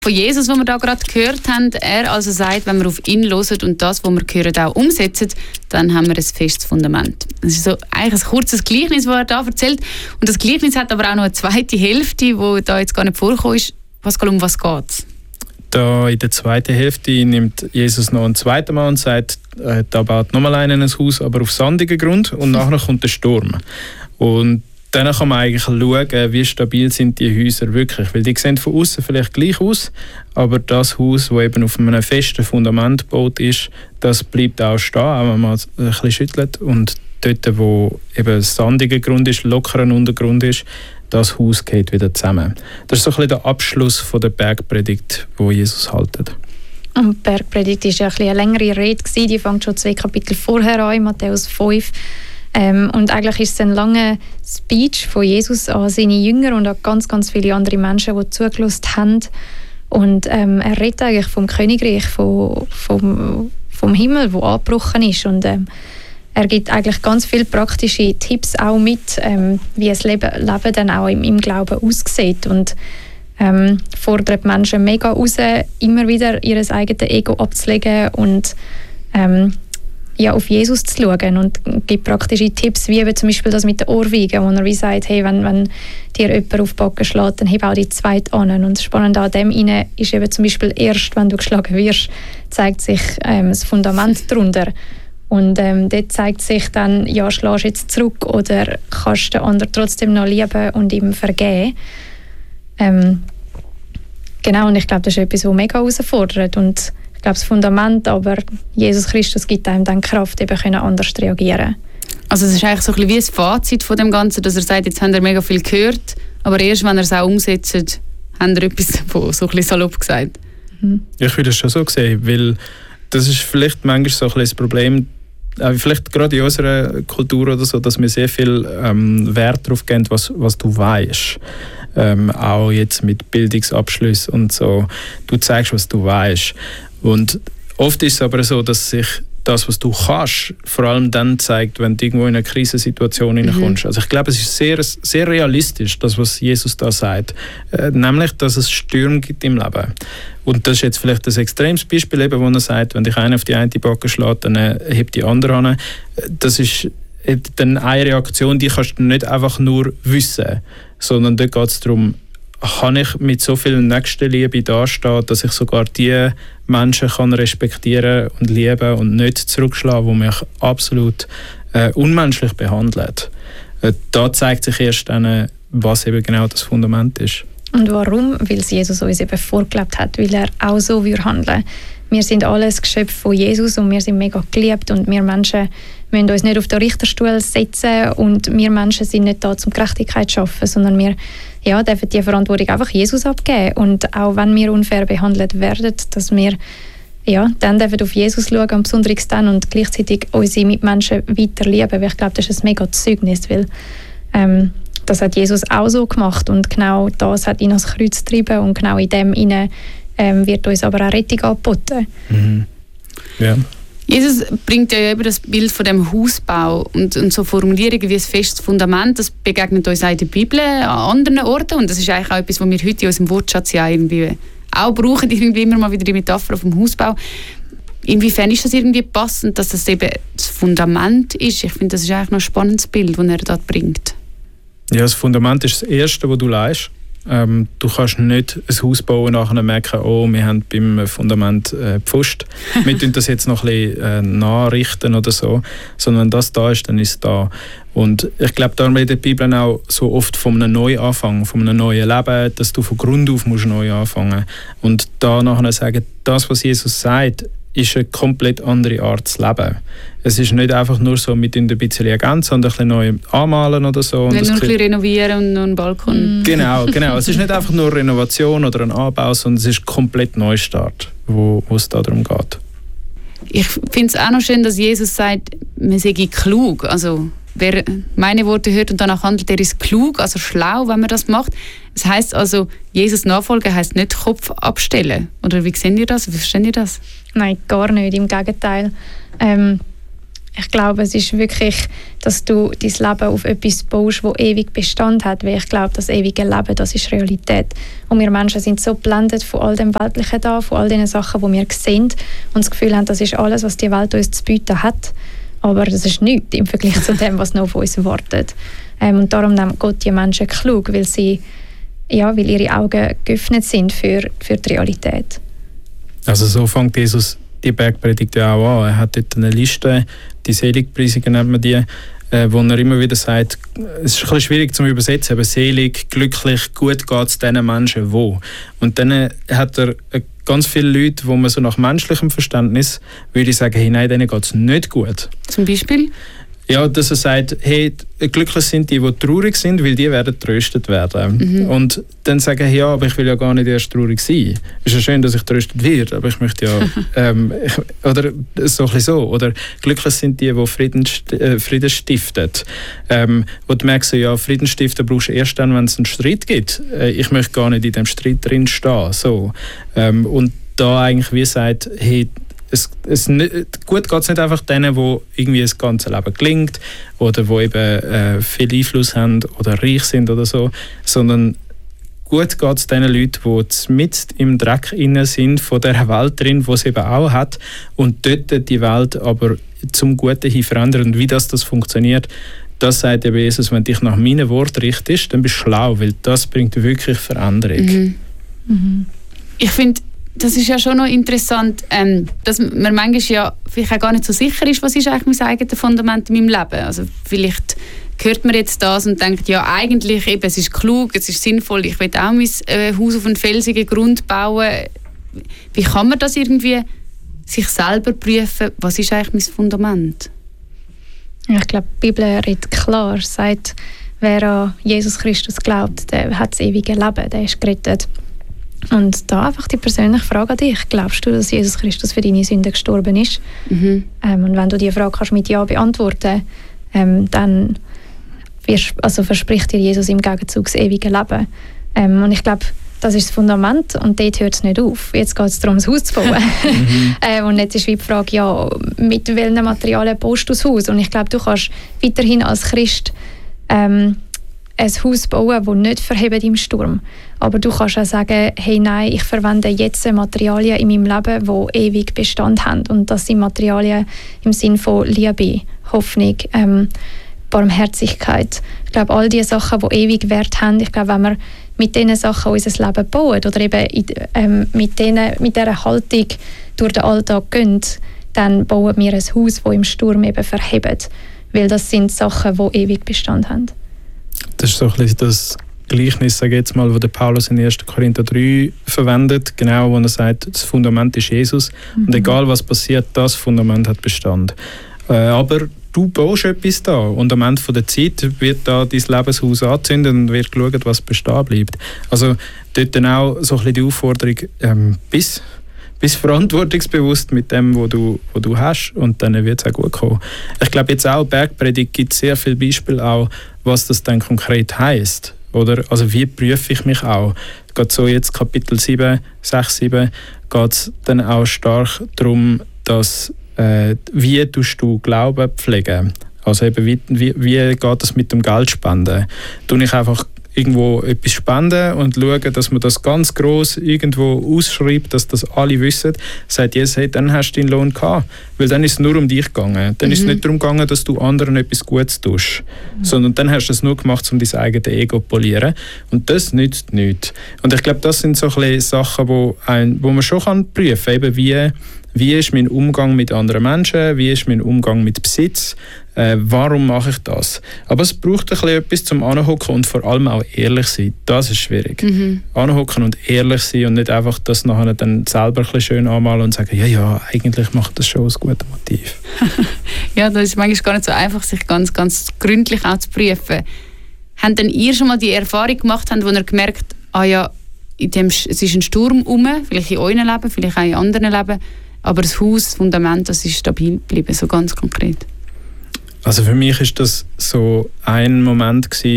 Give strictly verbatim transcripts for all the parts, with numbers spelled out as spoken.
Von Jesus, was wir da gerade gehört haben, er also sagt, wenn wir auf ihn hören und das, was wir hören, auch umsetzen, dann haben wir ein festes Fundament. Das ist so eigentlich ein kurzes Gleichnis, das er da erzählt. Und das Gleichnis hat aber auch noch eine zweite Hälfte, die da jetzt gar nicht vorgekommen ist. Pascal, um was geht es? Da in der zweiten Hälfte nimmt Jesus noch ein zweites Mal und sagt, äh, da baut nochmal einer ein Haus, aber auf sandigen Grund, und nachher kommt der Sturm. Und dann kann man eigentlich schauen, wie stabil sind die Häuser wirklich. Weil die sehen von außen vielleicht gleich aus, aber das Haus, das eben auf einem festen Fundament gebaut ist, das bleibt auch stehen, auch wenn man es ein bisschen schüttelt. Und dort, wo eben sandiger Grund ist, lockerer Untergrund ist, das Haus geht wieder zusammen. Das ist so ein bisschen der Abschluss von der Bergpredigt, die Jesus hält. Und die Bergpredigt war ja ein bisschen eine längere Rede, die fängt schon zwei Kapitel vorher an, in Matthäus fünf. Ähm, und eigentlich ist es ein langer Speech von Jesus an seine Jünger und an ganz, ganz viele andere Menschen, die zugelassen haben. Und ähm, er redet eigentlich vom Königreich, vom, vom, vom Himmel, wo angebrochen ist. Und ähm, er gibt eigentlich ganz viele praktische Tipps auch mit, ähm, wie das Leben, Leben dann auch im, im Glauben aussieht. Und ähm, fordert Menschen mega raus, immer wieder ihr eigenes Ego abzulegen und ähm, ja, auf Jesus zu schauen, und gibt praktische Tipps, wie eben zum Beispiel das mit den Ohrweigen, wo er wie sagt, hey, wenn, wenn dir jemand auf die Backen schlägt, dann heb auch die zweite an. Und das Spannende an dem inne ist eben zum Beispiel, erst wenn du geschlagen wirst, zeigt sich ähm, das Fundament darunter. Und ähm, dort zeigt sich dann, ja, schlägst du jetzt zurück oder kannst den anderen trotzdem noch lieben und ihm vergeben. Ähm, genau, und ich glaube, das ist etwas, was mega herausfordert. Und ich glaube, das Fundament, aber Jesus Christus gibt einem dann Kraft, eben können anders reagieren. Also es ist eigentlich so ein bisschen wie ein Fazit von dem Ganzen, dass er sagt, jetzt haben wir mega viel gehört, aber erst wenn er es auch umsetzt, haben wir etwas davon, so ein bisschen salopp gesagt. Mhm. Ich würde es schon so sehen, weil das ist vielleicht manchmal so ein bisschen das Problem, äh, vielleicht gerade in unserer Kultur oder so, dass wir sehr viel ähm, Wert darauf geben, was, was du weißt. Ähm, auch jetzt mit Bildungsabschlüssen und so. Du zeigst, was du weißt. Und oft ist es aber so, dass sich das, was du kannst, vor allem dann zeigt, wenn du irgendwo in eine Krisensituation hineinkommst. Mhm. Also ich glaube, es ist sehr, sehr realistisch, das, was Jesus da sagt. Äh, nämlich, dass es Stürme gibt im Leben. Und das ist jetzt vielleicht ein extremes Beispiel, eben, wo er sagt, wenn dich einer auf die eine Backe schlägt, dann äh, hebt die andere an. Das ist dann eine Reaktion, die kannst du nicht einfach nur wissen, sondern da geht es darum, kann ich mit so viel Nächstenliebe dastehen, dass ich sogar die Menschen kann respektieren und lieben und nicht zurückschlagen, die mich absolut äh, unmenschlich behandeln. Äh, da zeigt sich erst dann, was eben genau das Fundament ist. Und warum? Weil es Jesus uns eben vorgelebt hat, weil er auch so handeln würde. Wir sind alles Geschöpfe von Jesus und wir sind mega geliebt, und wir Menschen müssen uns nicht auf den Richterstuhl setzen, und wir Menschen sind nicht da, um Gerechtigkeit zu schaffen, sondern wir ja, dürfen die Verantwortung einfach Jesus abgeben. Und auch wenn wir unfair behandelt werden, dass wir ja, dann dürfen auf Jesus schauen, und besonders dann, und gleichzeitig unsere Mitmenschen weiter lieben, weil ich glaube, das ist ein mega Zeugnis, weil ähm, das hat Jesus auch so gemacht, und genau das hat ihn ans Kreuz getrieben, und genau in dem inne ähm, wird uns aber auch Rettung angeboten. Mhm. Ja. Jesus bringt ja eben das Bild von dem Hausbau und, und so Formulierungen wie ein festes Fundament, das begegnet uns auch in der Bibel an anderen Orten, und das ist eigentlich auch etwas, was wir heute in unserem Wortschatz ja irgendwie auch brauchen, irgendwie immer mal wieder die Metapher vom Hausbau. Inwiefern ist das irgendwie passend, dass das eben das Fundament ist? Ich finde, das ist eigentlich noch ein spannendes Bild, das er dort bringt. Ja, das Fundament ist das Erste, was du leistest. Ähm, du kannst nicht ein Haus bauen und nachher merken, oh, wir haben beim Fundament äh, gepfuscht. Wir tun das jetzt noch ein bisschen äh, nachrichten oder so. Sondern wenn das da ist, dann ist es da. Und ich glaube, darum redet die Bibel auch so oft von einem Neuanfang, von einem neuen Leben, dass du von Grund auf musst neu anfangen. Und da nachher sagen, das, was Jesus sagt, ist eine komplett andere Art zu leben. Es ist nicht einfach nur so, mit ein bisschen ergänzen, sondern ein bisschen neu anmalen oder so. Nicht und nur ein bisschen renovieren und noch einen Balkon. Genau, genau. Es ist nicht einfach nur Renovation oder ein Anbau, sondern es ist komplett Neustart, wo, wo es darum geht. Ich finde es auch noch schön, dass Jesus sagt, man sei klug. Also wer meine Worte hört und danach handelt, der ist klug, also schlau, wenn man das macht. Das heisst also, Jesus nachfolgen heisst nicht Kopf abstellen. Oder wie seht ihr das? Wie versteht ihr das? Nein, gar nicht. Im Gegenteil. Ähm, Ich glaube, es ist wirklich, dass du dein Leben auf etwas baust, das ewig Bestand hat, weil ich glaube, das ewige Leben, das ist Realität. Und wir Menschen sind so geblendet von all dem Weltlichen da, von all den Sachen, die wir sehen und das Gefühl haben, das ist alles, was die Welt uns zu bieten hat. Aber das ist nichts im Vergleich zu dem, was noch auf uns wartet. Ähm, und darum nimmt Gott die Menschen klug, weil, sie, ja, weil ihre Augen geöffnet sind für, für die Realität. Also so fängt Jesus die Bergpredigt ja auch an. Er hat dort eine Liste, die Seligpreisungen nennt man die, äh, wo er immer wieder sagt, es ist ein bisschen schwierig zu übersetzen, aber selig, glücklich, gut geht es diesen Menschen wo. Und dann hat er äh, ganz viele Leute, wo man so nach menschlichem Verständnis würde ich sagen, hey, nein, denen geht es nicht gut. Zum Beispiel? Ja, dass er sagt, hey, glücklich sind die, die traurig sind, weil die werden tröstet werden. Mhm. Und dann sagen, ja, aber ich will ja gar nicht erst traurig sein. Es ist ja schön, dass ich tröstet werde, aber ich möchte ja, ähm, ich, oder so ein bisschen so. Oder glücklich sind die, die Frieden, äh, Frieden stiften. Ähm, wo du merkst, ja, Frieden stiften brauchst du erst dann, wenn es einen Streit gibt. Äh, ich möchte gar nicht in dem Streit drin stehen. So. Ähm, und da eigentlich wie sagt, hey, Es, es nicht, gut geht es nicht einfach denen, die irgendwie das ganze Leben gelingt oder die eben äh, viel Einfluss haben oder reich sind oder so, sondern gut geht es den Leuten, die mit im Dreck innen sind von dieser Welt drin, die es eben auch hat und dort die Welt aber zum Guten hin verändern. Und wie das, das funktioniert, das sagt eben Jesus, wenn du dich nach meinen Worten richtest, dann bist du schlau, weil das bringt wirklich Veränderung. Mhm. Mhm. Ich finde, das ist ja schon noch interessant, ähm, dass man manchmal ja vielleicht auch gar nicht so sicher ist, was ist eigentlich mein eigenes Fundament in meinem Leben. Also vielleicht hört man jetzt das und denkt, ja eigentlich eben, es ist klug, es ist sinnvoll, ich will auch mein äh, Haus auf einen felsigen Grund bauen. Wie kann man das irgendwie sich selber prüfen, was ist eigentlich mein Fundament? Ich glaube, die Bibel redet klar, sagt, wer an Jesus Christus glaubt, der hat das ewige Leben, der ist gerettet. Und da einfach die persönliche Frage an dich. Glaubst du, dass Jesus Christus für deine Sünden gestorben ist? Mhm. Ähm, und wenn du diese Frage kannst mit Ja beantworten, ähm, dann also verspricht dir Jesus im Gegenzug das ewige Leben. Ähm, und ich glaube, das ist das Fundament und dort hört es nicht auf. Jetzt geht es darum, das Haus zu bauen. Mhm. ähm, und jetzt ist wie die Frage, ja, mit welchen Materialien baust du das Haus? Und ich glaube, du kannst weiterhin als Christ ähm, ein Haus bauen, das nicht verhebt im Sturm. Aber du kannst auch sagen, hey, nein, ich verwende jetzt Materialien in meinem Leben, die ewig Bestand haben. Und das sind Materialien im Sinne von Liebe, Hoffnung, ähm, Barmherzigkeit. Ich glaube, all diese Sachen, die ewig Wert haben, ich glaube, wenn wir mit diesen Sachen unser Leben bauen oder eben in, ähm, mit, denen, mit dieser Haltung durch den Alltag gehen, dann bauen wir ein Haus, das im Sturm eben verhebt. Weil das sind Sachen, die ewig Bestand haben. Das ist so ein bisschen das Gleichnis, sage ich jetzt mal, das Paulus in ersten Korinther drei verwendet, genau, wo er sagt, das Fundament ist Jesus mhm. und egal was passiert, das Fundament hat Bestand. Äh, aber du baust etwas da und am Ende der Zeit wird da dein Lebenshaus angezündet und wird geschaut, was bestehen bleibt. Also dort dann auch so ein bisschen die Aufforderung, ähm, bis bist verantwortungsbewusst mit dem, was du, was du hast und dann wird es auch gut kommen. Ich glaube jetzt auch, Bergpredigt gibt sehr viele Beispiele auch, was das dann konkret heisst. Oder? Also wie prüfe ich mich auch? Geht so jetzt Kapitel sieben, sechs, sieben, geht es dann auch stark darum, dass äh, wie tust du Glauben pflegen? Also eben, wie, wie, wie geht es mit dem Geldspenden? Tue ich einfach irgendwo etwas spenden und schauen, dass man das ganz gross irgendwo ausschreibt, dass das alle wissen, sagt Jesus, hey, dann hast du deinen Lohn gehabt. Weil dann ist es nur um dich gegangen. Dann mhm. ist es nicht darum gegangen, dass du anderen etwas Gutes tust, mhm. sondern dann hast du es nur gemacht, um dein eigenes Ego zu polieren. Und das nützt nichts. Und ich glaube, das sind so ein bisschen Sachen, wo, ein, wo man schon kann prüfen kann, eben wie Wie ist mein Umgang mit anderen Menschen? Wie ist mein Umgang mit Besitz? Äh, warum mache ich das? Aber es braucht ein bisschen etwas zum Anhocken und vor allem auch ehrlich sein. Das ist schwierig. Mhm. Anhocken und ehrlich sein und nicht einfach das nachher dann selber ein bisschen schön anmalen und sagen, ja, ja, eigentlich macht das schon ein gutes Motiv. Ja, das ist manchmal gar nicht so einfach, sich ganz, ganz gründlich auch zu prüfen. Habt denn ihr schon mal die Erfahrung gemacht, wo ihr gemerkt habt, ah ja, in dem, es ist ein Sturm herum, vielleicht in eurem Leben, vielleicht auch in anderen Leben, aber das Haus, das Fundament, das ist stabil geblieben, so ganz konkret? Also für mich ist das so ein Moment gewesen,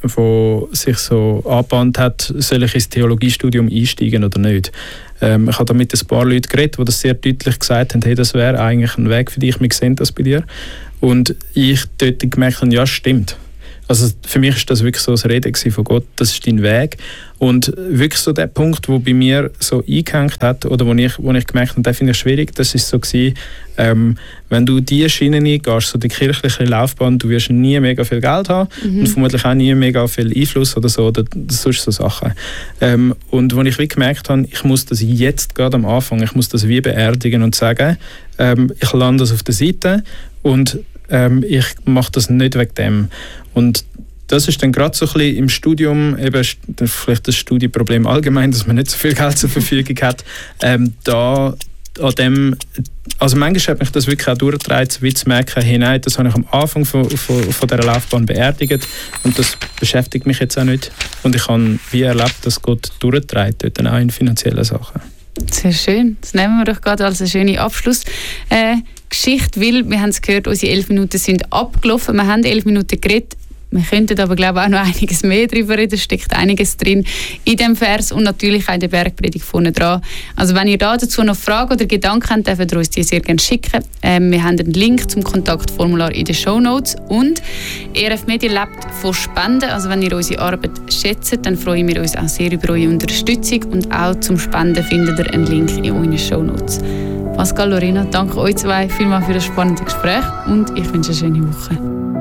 wo sich so angebahnt hat, soll ich ins Theologiestudium einsteigen oder nicht. Ähm, ich habe da mit ein paar Leuten geredet, die das sehr deutlich gesagt haben, hey, das wäre eigentlich ein Weg für dich, wir sehen das bei dir. Und ich dort gemerkt habe, ja, stimmt. Also für mich war das wirklich so das Reden von Gott, das ist dein Weg. Und wirklich so der Punkt, der bei mir so eingehängt hat, oder wo ich, wo ich gemerkt habe, das finde ich schwierig, das ist so gewesen, ähm, wenn du diese Schiene eingehst, so die kirchliche Laufbahn, du wirst nie mega viel Geld haben mhm. und vermutlich auch nie mega viel Einfluss oder so, oder sonst so Sachen. Ähm, und wo ich wie gemerkt habe, ich muss das jetzt gerade am Anfang, ich muss das wie beerdigen und sagen, ähm, ich lande das auf der Seite und ähm, ich mache das nicht wegen dem. Und das ist dann gerade so ein bisschen im Studium, eben vielleicht das Studienproblem allgemein, dass man nicht so viel Geld zur Verfügung hat, ähm, da an dem, also manchmal hat mich das wirklich auch durchgetragen, wie zu merken, hey, nein, das habe ich am Anfang von, von, von dieser Laufbahn beerdigt und das beschäftigt mich jetzt auch nicht. Und ich habe wie erlebt, dass Gott durchträgt, dort auch in finanziellen Sachen. Sehr schön. Das nehmen wir doch gerade als eine schöne Abschlussgeschichte, äh, weil wir haben es gehört, unsere elf Minuten sind abgelaufen. Wir haben elf Minuten geredet. Wir könnten aber, glaube ich, auch noch einiges mehr darüber reden. Es steckt einiges drin in dem Vers und natürlich auch in der Bergpredigt vorne dran. Also wenn ihr da dazu noch Fragen oder Gedanken habt, dürft ihr uns die sehr gerne schicken. Ähm, wir haben einen Link zum Kontaktformular in den Shownotes. Und E R F Media lebt von Spenden. Also wenn ihr unsere Arbeit schätzt, dann freuen wir uns auch sehr über eure Unterstützung. Und auch zum Spenden findet ihr einen Link in euren Shownotes. Pascal, Lorena, danke euch zwei vielmals für das spannende Gespräch und ich wünsche eine schöne Woche.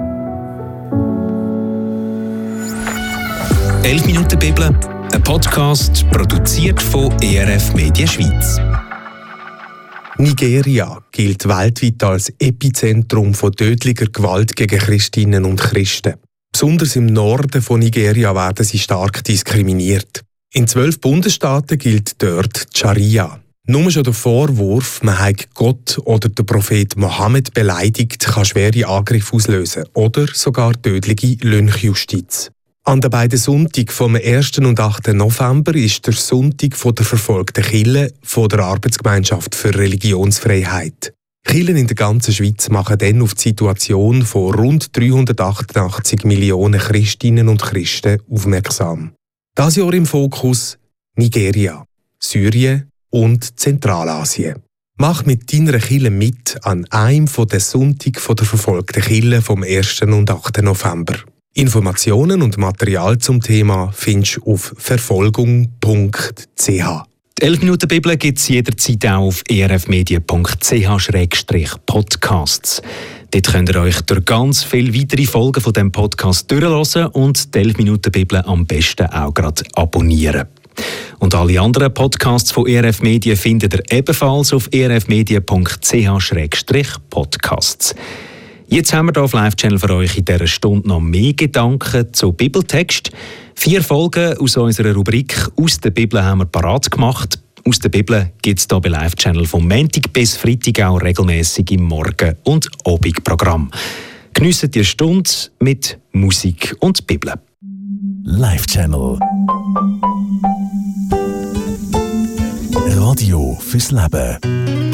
elf Minuten Bibel, ein Podcast produziert von E R F Media Schweiz. Nigeria gilt weltweit als Epizentrum von tödlicher Gewalt gegen Christinnen und Christen. Besonders im Norden von Nigeria werden sie stark diskriminiert. In zwölf Bundesstaaten gilt dort die Scharia. Nur schon der Vorwurf, man habe Gott oder den Prophet Mohammed beleidigt, kann schwere Angriffe auslösen oder sogar tödliche Lynchjustiz. An den beiden Sonntagen vom ersten und achten November ist der Sonntag von der verfolgten Kirche von der Arbeitsgemeinschaft für Religionsfreiheit. Kirchen in der ganzen Schweiz machen dann auf die Situation von rund dreihundertachtundachtzig Millionen Christinnen und Christen aufmerksam. Das Jahr im Fokus Nigeria, Syrien und Zentralasien. Mach mit deiner Kirche mit an einem der Sonntage der verfolgten Kirche vom ersten und achten November. Informationen und Material zum Thema findest du auf verfolgung punkt c h. Die elf Minuten Bibel gibt es jederzeit auch auf e r f media punkt c h slash podcasts. Dort könnt ihr euch durch ganz viele weitere Folgen von diesem Podcast durchhören und die elf Minuten Bibel am besten auch gerade abonnieren. Und alle anderen Podcasts von E R F Media findet ihr ebenfalls auf e r f media punkt c h slash podcasts. Jetzt haben wir hier auf Live-Channel für euch in dieser Stunde noch mehr Gedanken zu Bibeltext. Vier Folgen aus unserer Rubrik «Aus der Bibel» haben wir parat gemacht. «Aus der Bibel» gibt es hier bei Live-Channel vom Montag bis Freitag auch regelmässig im Morgen- und Abendprogramm. Geniessen die Stunde mit Musik und Bibel. Live-Channel Radio fürs Leben.